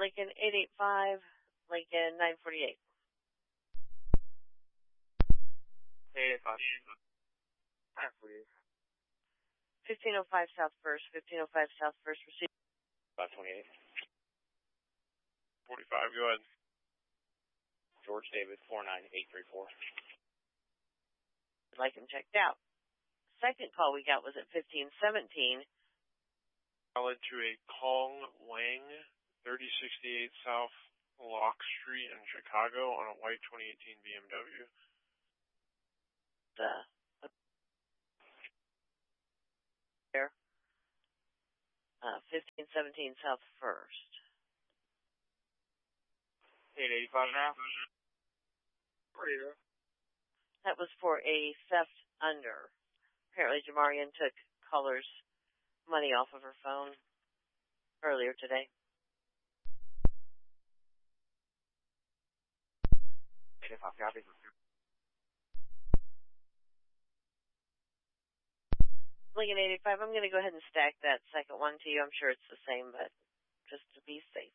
Lincoln 885, Lincoln 948. 885. 1505 South First, 1505 South First, receive. 528. 45, go ahead. George David 49834. I'd like him checked out. Second call we got was at 1517. Valid to a Kong Wang, 3068 South Lock Street in Chicago on a white 2018 BMW. 1517 South First. 885 now. That was for a theft under. Apparently Jamarian took caller's money off of her phone earlier today. 885, copy. Lincoln 885, I'm going to go ahead and stack that second one to you. I'm sure it's the same, but just to be safe.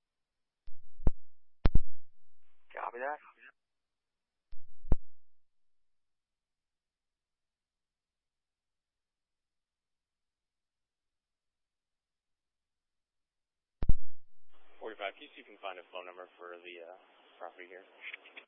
Copy that. Can you see if you can find a phone number for the property here?